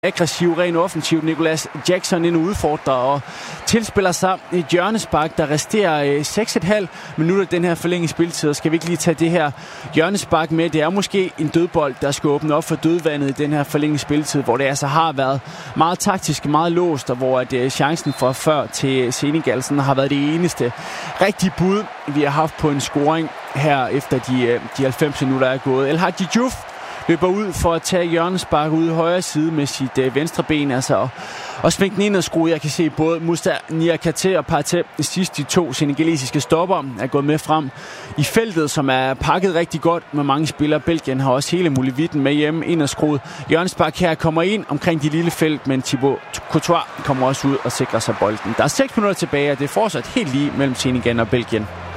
aggressiv, ren offensiv. Nicolas Jackson ind og udfordrer og tilspiller sig et hjørnespark. Der resterer 6,5 minutter den her forlængede spilletid. Og skal vi ikke lige tage det her hjørnespark med? Det er måske en dødbold, der skal åbne op for dødvandet i den her forlængede spilletid, hvor det altså har været meget taktisk, meget låst, og hvor chancen for før til Senegal har været det eneste rigtige bud, vi har haft på en scoring her efter de 90 minutter er gået. El Hadji Diouf løber ud for at tage hjørnespark ude i højre side med sit venstre ben, altså, og svinge den ind og skrue. Jeg kan se både Moussa Niakhaté og Partey, sidst de to senegalesiske stopper, er gået med frem i feltet, som er pakket rigtig godt med mange spillere. Belgien har også hele muligheden med hjemme ind og skruet. Hjørnespark her kommer ind omkring de lille felt, men Thibaut Courtois kommer også ud og sikrer sig bolden. Der er 6 minutter tilbage, og det er fortsat helt lige mellem Senegal og Belgien.